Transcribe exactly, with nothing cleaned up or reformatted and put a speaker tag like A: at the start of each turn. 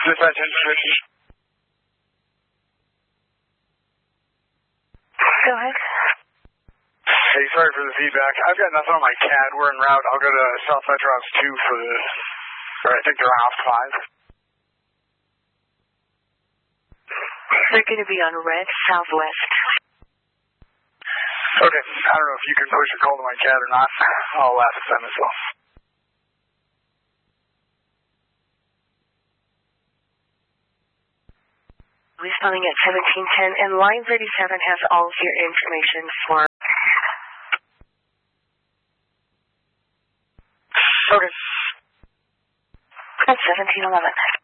A: Dispatch fifty.
B: Go ahead.
A: Hey, sorry for the feedback. I've got nothing on my C A D. We're en route. I'll go to South Metro House two for the, or I think they're on House five.
B: They're going to be on Red Southwest.
A: Okay. I don't know if you can push a call to my C A D or not. I'll ask them as well.
B: Responding at seventeen ten, and line thirty-seven has all of your information for...
A: Okay.
B: At seventeen eleven.